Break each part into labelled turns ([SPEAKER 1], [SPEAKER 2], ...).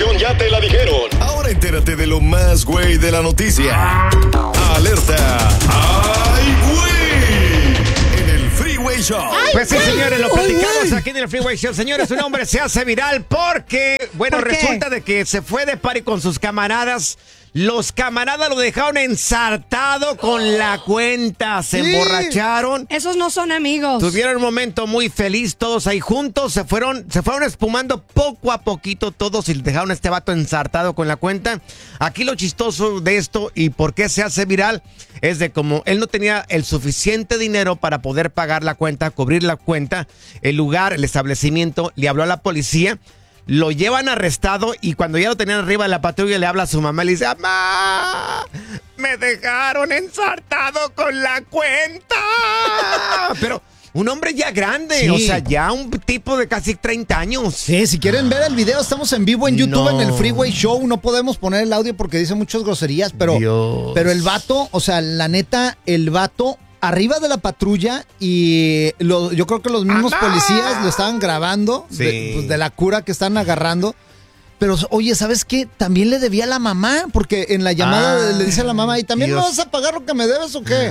[SPEAKER 1] información ya te la dijeron. Ahora entérate de lo más güey de la noticia. ¡Alerta! ¡Ay, güey! En el Freeway Show.
[SPEAKER 2] Pues sí, señores, lo platicamos aquí en el Freeway Show. Señores, un hombre se hace viral porque, bueno, resulta de que se fue de party con sus camaradas. Los camaradas lo dejaron ensartado con la cuenta. Se emborracharon.
[SPEAKER 3] Esos no son amigos.
[SPEAKER 2] Tuvieron un momento muy feliz, todos ahí juntos. Se fueron espumando poco a poquito todos y dejaron a este vato ensartado con la cuenta. Aquí lo chistoso de esto y por qué se hace viral es de como él no tenía el suficiente dinero para poder pagar la cuenta, cubrir la cuenta, el lugar, el establecimiento, le habló a la policía. Lo llevan arrestado y cuando ya lo tenían arriba de la patrulla le habla a su mamá y le dice: ¡Mamá! ¡Me dejaron ensartado con la cuenta! Pero un hombre ya grande, o sea, ya un tipo de casi 30 años.
[SPEAKER 4] Sí, si quieren ver el video, estamos en vivo en YouTube en el Freeway Show. No podemos poner el audio porque dice muchas groserías, pero el vato, o sea, la neta, el vato arriba de la patrulla y yo creo que los mismos policías lo estaban grabando de la cura que están agarrando. Pero, oye, ¿sabes qué? También le debía a la mamá, porque en la llamada le dice a la mamá: ¿y también me vas a pagar lo que me debes o qué?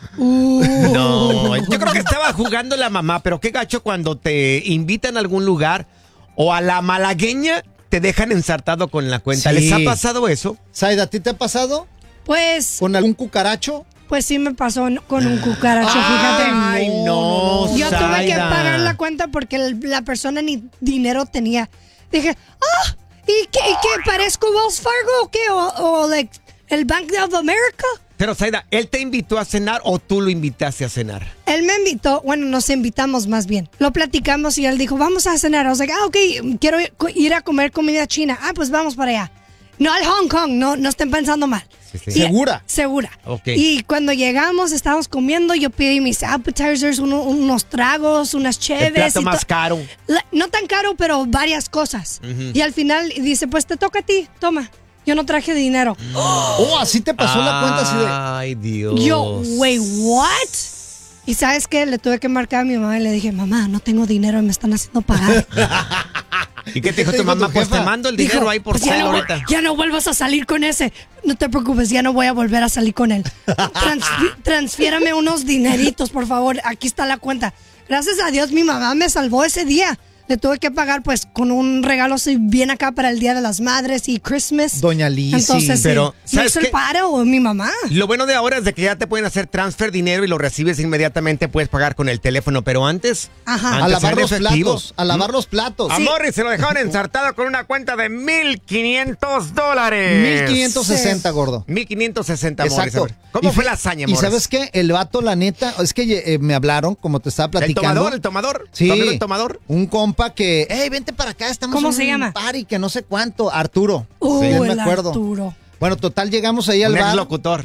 [SPEAKER 2] No, yo creo que estaba jugando la mamá, pero qué gacho cuando te invitan a algún lugar o a la malagueña te dejan ensartado con la cuenta. Sí. ¿Les ha pasado eso?
[SPEAKER 4] Saida, ¿a ti te ha pasado?
[SPEAKER 3] Pues...
[SPEAKER 4] ¿Con algún cucaracho?
[SPEAKER 3] Pues sí me pasó con un cucaracho, fíjate.
[SPEAKER 2] Ay, no,
[SPEAKER 3] yo
[SPEAKER 2] Saida.
[SPEAKER 3] tuve que pagar la cuenta porque la persona ni dinero tenía. Dije, ¿y qué? ¿Parezco Wells Fargo o qué? ¿O like, el Bank of America?
[SPEAKER 2] Pero, Saida, ¿él te invitó a cenar o tú lo invitaste a cenar?
[SPEAKER 3] Él me invitó, bueno, nos invitamos más bien. Lo platicamos y él dijo, vamos a cenar. I was like, ok, quiero ir a comer comida china. Pues vamos para allá. No al Hong Kong, no estén pensando mal.
[SPEAKER 2] Sí.
[SPEAKER 4] ¿Segura?
[SPEAKER 3] Segura.
[SPEAKER 2] Okay.
[SPEAKER 3] Y cuando llegamos, estábamos comiendo, yo pedí mis appetizers, unos tragos, unas cheves.
[SPEAKER 2] El plato más caro.
[SPEAKER 3] No tan caro, pero varias cosas. Y al final dice, pues te toca a ti, toma. Yo no traje dinero.
[SPEAKER 4] Así te pasó la cuenta así de...
[SPEAKER 2] Ay, Dios.
[SPEAKER 3] Yo, wait, what? Y ¿sabes qué? Le tuve que marcar a mi mamá y le dije, mamá, no tengo dinero y me están haciendo pagar.
[SPEAKER 2] ¿Y qué te dijo tu mamá? Pues te mando el dinero ahí por cel ahorita.
[SPEAKER 3] Ya no vuelvas a salir con ese. No te preocupes, ya no voy a volver a salir con él. Transfiérame unos dineritos, por favor. Aquí está la cuenta. Gracias a Dios mi mamá me salvó ese día. Le tuve que pagar pues con un regalo así bien acá para el Día de las Madres y Christmas.
[SPEAKER 4] Doña Lizzy.
[SPEAKER 3] Entonces,
[SPEAKER 2] pero
[SPEAKER 3] me hizo el paro mi mamá.
[SPEAKER 2] Lo bueno de ahora es de que ya te pueden hacer transfer dinero y lo recibes inmediatamente, puedes pagar con el teléfono, pero antes
[SPEAKER 3] a
[SPEAKER 4] lavar los platos, a lavar los platos.
[SPEAKER 2] A Morris se lo dejaron ensartado con una cuenta de $1,500.
[SPEAKER 4] 1,560, gordo.
[SPEAKER 2] 1,560,
[SPEAKER 4] Exacto.
[SPEAKER 2] Morris. ¿Cómo fue la hazaña, Morris?
[SPEAKER 4] Y ¿sabes qué? El vato, la neta, es que me hablaron, como te estaba platicando.
[SPEAKER 2] ¿El tomador?
[SPEAKER 4] Sí.
[SPEAKER 2] ¿Tu amigo el tomador?
[SPEAKER 4] Un compa que, hey, vente para acá, estamos
[SPEAKER 3] ¿Cómo
[SPEAKER 4] en
[SPEAKER 3] se llama?
[SPEAKER 4] un party que no sé cuánto, Arturo.
[SPEAKER 3] Sí,
[SPEAKER 4] me acuerdo.
[SPEAKER 3] Arturo.
[SPEAKER 4] Bueno, total, llegamos ahí al
[SPEAKER 2] Un
[SPEAKER 4] bar.
[SPEAKER 2] ex locutor.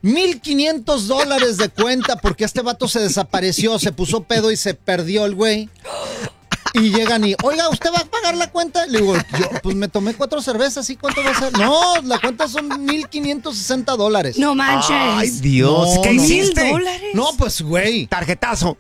[SPEAKER 4] $1,500 de cuenta porque este vato se desapareció, se puso pedo y se perdió el güey. Y llegan y, oiga, ¿usted va a pagar la cuenta? Le digo, yo, pues me tomé 4 cervezas, ¿y cuánto va a ser? No, la cuenta son $1,560.
[SPEAKER 3] No manches.
[SPEAKER 2] Ay, Dios,
[SPEAKER 4] No,
[SPEAKER 2] ¿qué
[SPEAKER 4] no.
[SPEAKER 2] hiciste?
[SPEAKER 3] $1,000.
[SPEAKER 4] No, pues, güey.
[SPEAKER 2] Tarjetazo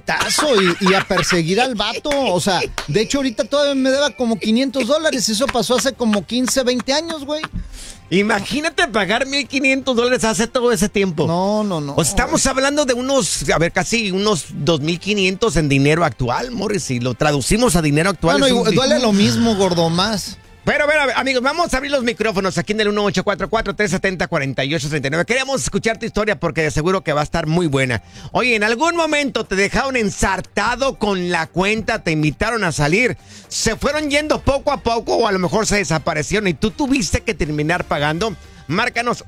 [SPEAKER 4] Y a perseguir al vato. O sea, de hecho, ahorita todavía me deba como $500. Eso pasó hace como 15, 20 años, güey.
[SPEAKER 2] Imagínate pagar $1,500 hace todo ese tiempo.
[SPEAKER 4] No.
[SPEAKER 2] O sea, estamos hablando de casi unos 2,500 en dinero actual, Morris. Si lo traducimos a dinero actual.
[SPEAKER 4] Bueno, duele lo mismo, gordo, más.
[SPEAKER 2] Pero, amigos, vamos a abrir los micrófonos aquí en el 1844-370-4839. Queremos escuchar tu historia porque de seguro que va a estar muy buena. Oye, ¿en algún momento te dejaron ensartado con la cuenta? ¿Te invitaron a salir? ¿Se fueron yendo poco a poco o a lo mejor se desaparecieron y tú tuviste que terminar pagando? Márcanos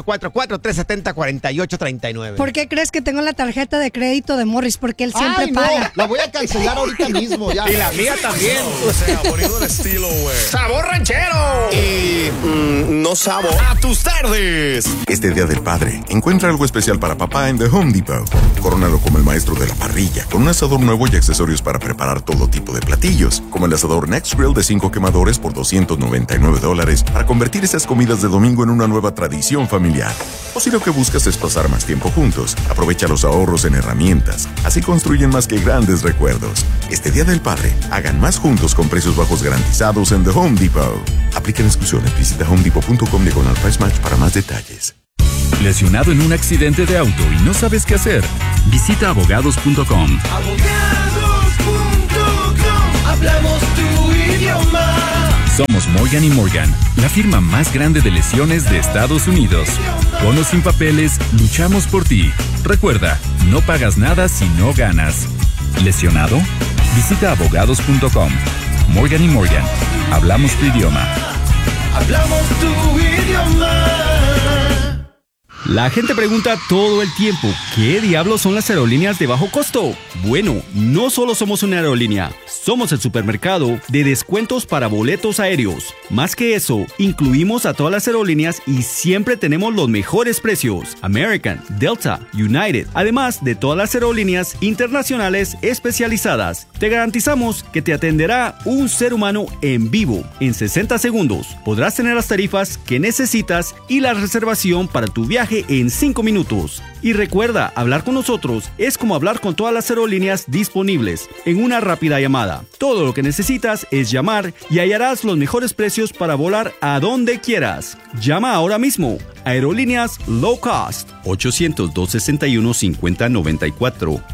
[SPEAKER 2] 1844-370-4839.
[SPEAKER 3] ¿Por qué crees que tengo la tarjeta de crédito de Morris? Porque él siempre paga.
[SPEAKER 4] La voy a cancelar ahorita mismo, ya.
[SPEAKER 2] Y la mía también.
[SPEAKER 1] Saborido de estilo, güey.
[SPEAKER 2] ¡Sabor ranchero!
[SPEAKER 1] Y no sabo a tus tardes.
[SPEAKER 5] Este Día del Padre, encuentra algo especial para papá en The Home Depot. Corónalo como el maestro de la parrilla, con un asador nuevo y accesorios para preparar todo tipo de platillos, como el asador Next Grill de 5 quemadores por $299, para convertir esas comidas de domingo en una una nueva tradición familiar. O si lo que buscas es pasar más tiempo juntos, aprovecha los ahorros en herramientas. Así construyen más que grandes recuerdos. Este Día del Padre, hagan más juntos con precios bajos garantizados en The Home Depot. Aplican exclusiones. Visita homedepot.com/price match para más detalles.
[SPEAKER 6] ¿Lesionado en un accidente de auto y no sabes qué hacer? Visita abogados.com.
[SPEAKER 7] Abogados.com. Hablamos tu idioma.
[SPEAKER 6] Somos Morgan & Morgan, la firma más grande de lesiones de Estados Unidos. Con o sin papeles, luchamos por ti. Recuerda, no pagas nada si no ganas. ¿Lesionado? Visita abogados.com. Morgan & Morgan, hablamos tu idioma.
[SPEAKER 7] Hablamos tu idioma.
[SPEAKER 8] La gente pregunta todo el tiempo, ¿qué diablos son las aerolíneas de bajo costo? Bueno, no solo somos una aerolínea, somos el supermercado de descuentos para boletos aéreos. Más que eso, incluimos a todas las aerolíneas y siempre tenemos los mejores precios. American, Delta, United, además de todas las aerolíneas internacionales especializadas. Te garantizamos que te atenderá un ser humano en vivo. En 60 segundos podrás tener las tarifas que necesitas y la reservación para tu viaje en 5 minutos. Y recuerda, hablar con nosotros es como hablar con todas las aerolíneas disponibles en una rápida llamada. Todo lo que necesitas es llamar y hallarás los mejores precios para volar a donde quieras. Llama ahora mismo. Aerolíneas Low Cost. 800-261-5094.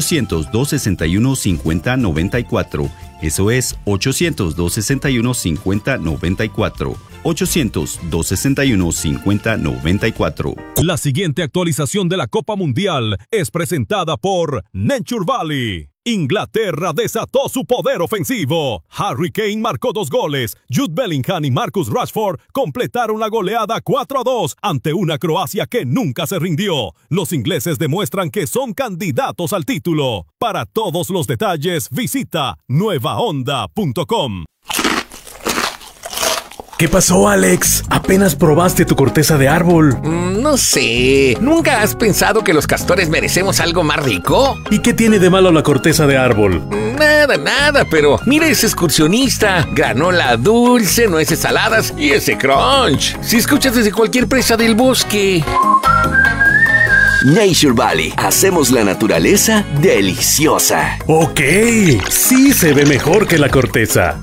[SPEAKER 8] 800-261-5094. Eso es 800-261-5094. 800-261-5094.
[SPEAKER 9] La siguiente actualización de la Copa Mundial es presentada por Nature Valley. Inglaterra desató su poder ofensivo. Harry Kane marcó 2 goles. Jude Bellingham y Marcus Rashford completaron la goleada 4-2 ante una Croacia que nunca se rindió. Los ingleses demuestran que son candidatos al título. Para todos los detalles, visita nuevahonda.com.
[SPEAKER 10] ¿Qué pasó, Alex? ¿Apenas probaste tu corteza de árbol?
[SPEAKER 11] No sé. ¿Nunca has pensado que los castores merecemos algo más rico?
[SPEAKER 10] ¿Y qué tiene de malo la corteza de árbol?
[SPEAKER 11] Nada, pero mira ese excursionista. Granola dulce, nueces saladas y ese crunch. Si escuchas desde cualquier presa del bosque.
[SPEAKER 12] Nature Valley. Hacemos la naturaleza deliciosa.
[SPEAKER 10] Ok, sí se ve mejor que la corteza.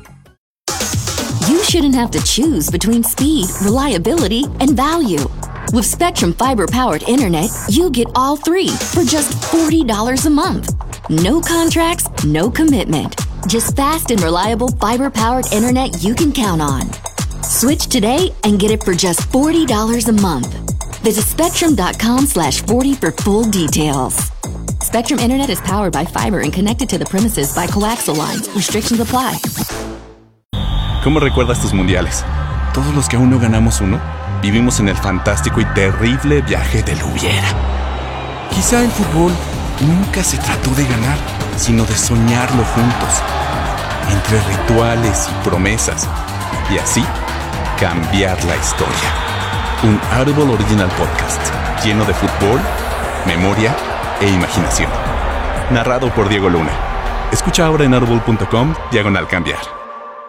[SPEAKER 13] You shouldn't have to choose between speed, reliability, and value. With Spectrum Fiber-powered internet, you get all 3 for just $40 a month. No contracts, no commitment. Just fast and reliable fiber-powered internet you can count on. Switch today and get it for just $40 a month. Visit Spectrum.com/40 for full details. Spectrum Internet is powered by fiber and connected to the premises by coaxial lines. Restrictions apply.
[SPEAKER 14] ¿Cómo recuerdas tus mundiales? Todos los que aún no ganamos uno, vivimos en el fantástico y terrible viaje del hubiera. Quizá el fútbol nunca se trató de ganar, sino de soñarlo juntos, entre rituales y promesas, y así cambiar la historia. Un Audible Original Podcast, lleno de fútbol, memoria e imaginación. Narrado por Diego Luna. Escucha ahora en audible.com/cambiar.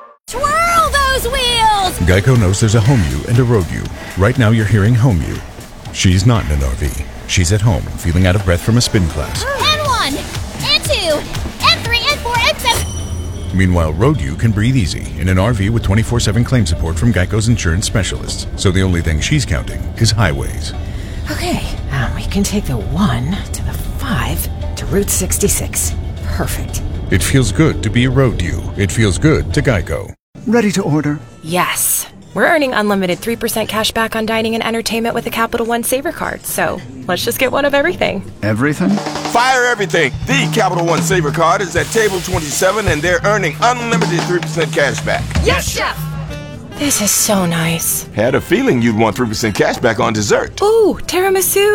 [SPEAKER 15] Wheels!
[SPEAKER 16] Geico knows there's a home you and a road you. Right now you're hearing home you. She's not in an RV. She's at home, feeling out of breath from a spin class.
[SPEAKER 15] And 1, and 2, and 3, and 4, and 7.
[SPEAKER 16] Meanwhile, road you can breathe easy in an RV with 24/7 claim support from Geico's insurance specialists. So the only thing she's counting is highways.
[SPEAKER 17] Okay, we can take the 1 to the 5 to Route 66. Perfect.
[SPEAKER 16] It feels good to be a road you. It feels good to Geico.
[SPEAKER 18] Ready to order?
[SPEAKER 19] Yes. We're earning unlimited 3% cash back on dining and entertainment with the Capital One Saver card, so let's just get one of everything.
[SPEAKER 18] Everything?
[SPEAKER 20] Fire everything! The Capital One Saver card is at table 27 and they're earning unlimited 3% cash back.
[SPEAKER 19] Yes, Chef! This is so nice.
[SPEAKER 20] Had a feeling you'd want 3% cash back on dessert.
[SPEAKER 19] Ooh, tiramisu!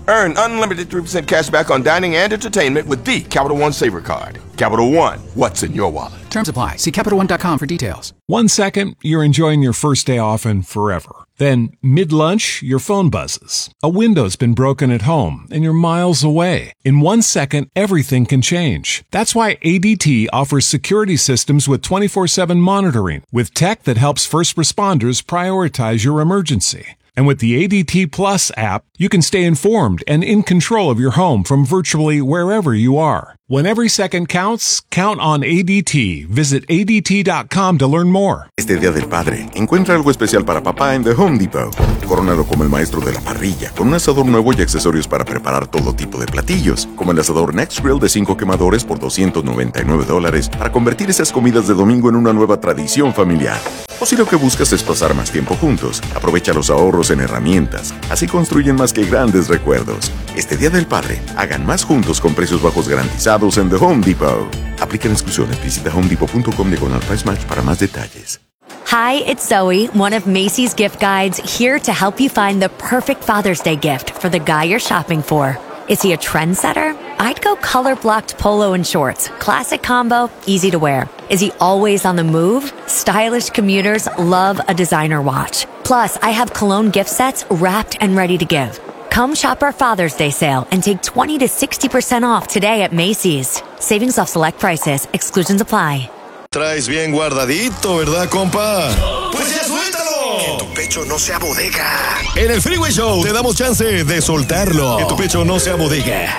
[SPEAKER 20] Earn unlimited 3% cash back on dining and entertainment with the Capital One Saver Card. Capital One, what's in your wallet?
[SPEAKER 18] Terms apply. See CapitalOne.com for details.
[SPEAKER 9] 1 second, you're enjoying your first day off and forever. Then, mid-lunch, your phone buzzes. A window's been broken at home, and you're miles away. In 1 second, everything can change. That's why ADT offers security systems with 24/7 monitoring, with tech that helps first responders prioritize your emergency. And with the ADT Plus app, you can stay informed and in control of your home from virtually wherever you are. When every second counts, count on ADT. Visit ADT.com to learn more.
[SPEAKER 5] Este Día del Padre, encuentra algo especial para papá en The Home Depot. Corónalo como el maestro de la parrilla, con un asador nuevo y accesorios para preparar todo tipo de platillos, como el asador Next Grill de 5 quemadores por $299 para convertir esas comidas de domingo en una nueva tradición familiar. O si lo que buscas es pasar más tiempo juntos, aprovecha los ahorros en herramientas. Así construyen más que grandes recuerdos. Este Día del Padre, hagan más juntos con precios bajos garantizados en The Home Depot. Aplican exclusiones. Visita homedepot.com/price match para más detalles.
[SPEAKER 21] Hi, it's Zoe, one of Macy's gift guides, here to help you find the perfect Father's Day gift for the guy you're shopping for. Is he a trendsetter? I'd go color-blocked polo and shorts. Classic combo, easy to wear. Is he always on the move? Stylish commuters love a designer watch. Plus, I have cologne gift sets wrapped and ready to give. Come shop our Father's Day sale and take 20 to 60% off today at Macy's. Savings off select prices. Exclusions apply.
[SPEAKER 1] Traes bien guardadito, ¿verdad, compa?
[SPEAKER 7] Pues ya suéltalo.
[SPEAKER 1] Que tu pecho no sea bodega. En el Freeway Show te damos chance de soltarlo. Que tu pecho no sea bodega.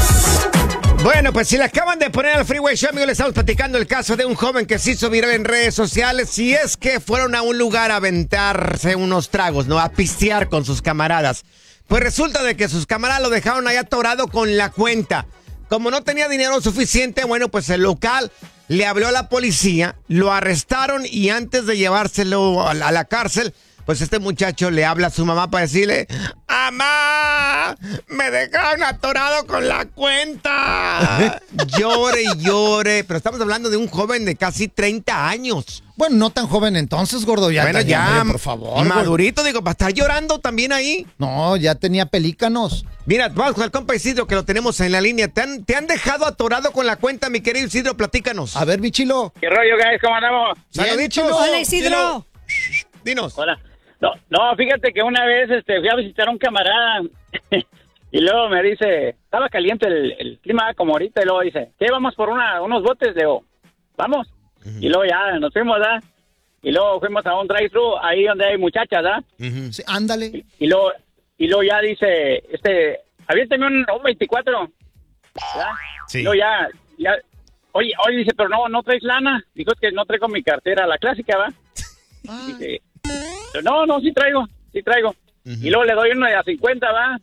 [SPEAKER 2] Bueno, pues si le acaban de poner al Freeway Show, amigos, le estamos platicando el caso de un joven que se hizo viral en redes sociales. Si es que fueron a un lugar a aventarse unos tragos, ¿no? A pistear con sus camaradas. Pues resulta de que sus camaradas lo dejaron ahí atorado con la cuenta. Como no tenía dinero suficiente, bueno, pues el local le habló a la policía, lo arrestaron y antes de llevárselo a la cárcel, pues este muchacho le habla a su mamá para decirle: ¡Mamá! ¡Me dejaron atorado con la cuenta! Llore y llore. Pero estamos hablando de un joven de casi 30 años.
[SPEAKER 4] Bueno, no tan joven entonces, gordo. Ya
[SPEAKER 2] bueno,
[SPEAKER 4] tenía,
[SPEAKER 2] ya,
[SPEAKER 4] por favor.
[SPEAKER 2] madurito, digo, ¿para estar llorando también ahí?
[SPEAKER 4] No, ya tenía pelícanos.
[SPEAKER 2] Mira, vamos con el compa Isidro, que lo tenemos en la línea. ¿Te han dejado atorado con la cuenta, mi querido Isidro? Platícanos.
[SPEAKER 4] A ver, mi chilo.
[SPEAKER 22] ¿Qué rollo, guys? ¿Cómo andamos?
[SPEAKER 2] Saluditos.
[SPEAKER 3] Hola, Isidro.
[SPEAKER 2] Dinos.
[SPEAKER 22] Hola. No, fíjate que una vez fui a visitar a un camarada y luego me dice, estaba caliente el clima como ahorita, y luego dice, ¿qué? Vamos por unos botes, Leo. ¿Vamos? Y luego ya nos fuimos, ¿verdad? Y luego fuimos a un drive-thru, ahí donde hay muchachas, ¿verdad?
[SPEAKER 4] Sí, ándale.
[SPEAKER 22] Y luego ya dice, aviéntame un 24, ¿verdad? Sí. Y luego ya, oye, dice, pero no traes lana. Dijo, es que no traigo mi cartera, la clásica, ¿verdad? Dice, no, sí traigo. Y luego le doy uno de a 50, ¿va?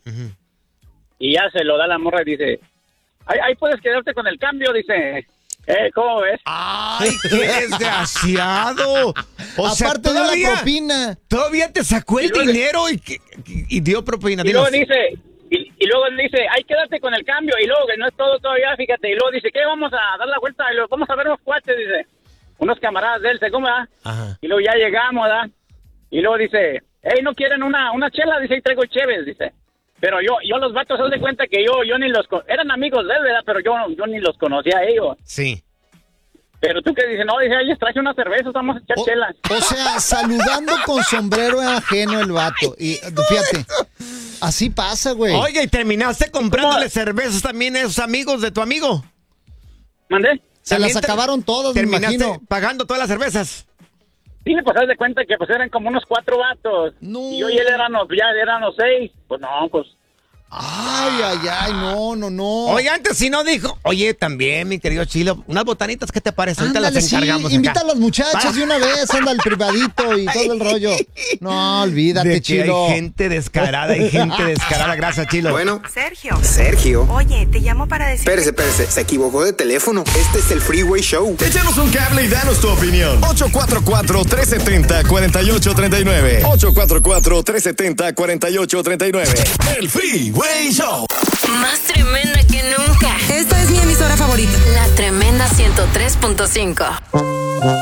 [SPEAKER 22] Y ya se lo da la morra y dice, ahí puedes quedarte con el cambio, dice. ¿Cómo ves?
[SPEAKER 2] ¡Ay, qué desgraciado!
[SPEAKER 4] Aparte de la propina.
[SPEAKER 2] Todavía te sacó el dinero y dio propina.
[SPEAKER 22] Y luego dice, ay, quédate con el cambio. Y luego, que no es todo todavía, fíjate. Y luego dice, ¿qué? Vamos a dar la vuelta y luego vamos a ver unos cuates, dice. Unos camaradas de él, ¿se cómo, va? Y luego ya llegamos, ¿verdad? Y luego dice, hey, ¿no quieren una chela? Dice, ahí traigo cheves, dice. Pero yo los vatos, haz de cuenta que yo ni los... Eran amigos de él, ¿verdad? Pero yo ni los conocía a ellos.
[SPEAKER 2] Sí.
[SPEAKER 22] Pero tú que dices, no, dice, les traje una cerveza, vamos a echar chelas.
[SPEAKER 4] O sea, saludando con sombrero ajeno el vato. Y fíjate, así pasa, güey.
[SPEAKER 2] Oye, ¿y terminaste comprándole cervezas también a esos amigos de tu amigo?
[SPEAKER 22] ¿Mandé?
[SPEAKER 4] Se las acabaron todas, me imagino.
[SPEAKER 2] ¿Terminaste pagando todas las cervezas?
[SPEAKER 22] Sí, pues haz de cuenta que pues eran como unos 4 vatos. No. Y yo y él éramos 6. Pues no, pues...
[SPEAKER 4] Ay, no.
[SPEAKER 2] Oye, antes si no dijo. Oye, también, mi querido Chilo, unas botanitas, ¿qué te parece? Ahorita
[SPEAKER 4] ándale,
[SPEAKER 2] las encargamos.
[SPEAKER 4] Sí, invita a las muchachas de una vez, anda el privadito y todo el rollo. No, olvídate,
[SPEAKER 2] de que
[SPEAKER 4] Chilo.
[SPEAKER 2] Hay gente descarada, Gracias, Chilo.
[SPEAKER 23] Bueno. Sergio. Oye, te llamo para decir... Espérese, se equivocó de teléfono. Este es el Freeway Show.
[SPEAKER 1] Échanos un cable y danos tu opinión. 844-370-4839. 844-370-4839. El Freeway Show.
[SPEAKER 24] Más tremenda que nunca.
[SPEAKER 23] Esta es mi emisora favorita.
[SPEAKER 24] La Tremenda 103.5.